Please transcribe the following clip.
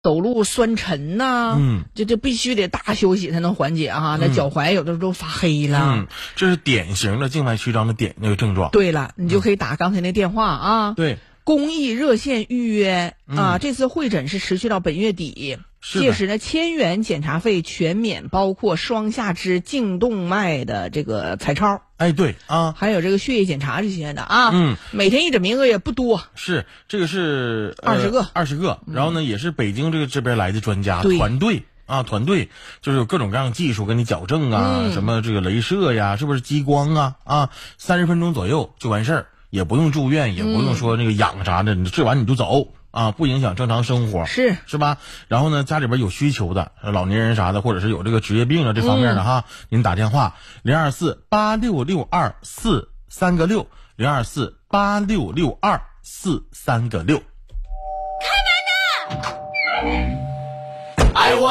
走路酸沉呐，这必须得大休息才能缓解啊。那脚踝有的时候发黑了， 这是典型的静脉曲张的那个症状。 对了，你就可以打刚才那电话啊。 对， 公益热线预约啊。这次会诊是持续到本月底，届时呢1000元检查费全免，包括双下肢颈动脉的这个彩超。 哎，对啊， 还有这个血液检查这些的啊。每天一诊名额也不多， 是这个是 20 个，然后呢也是北京这边来的专家团队啊，就是有各种各样的技术给你矫正啊，什么这个镭射呀，是不是激光啊，30分钟左右就完事儿，也不用住院，也不用说那个养啥的，你治完你就走。啊，不影响正常生活，是吧？然后呢，家里边有需求的老年人啥的，或者是有这个职业病啊这方面的哈，您打电话024862436，024862436。 开门呐！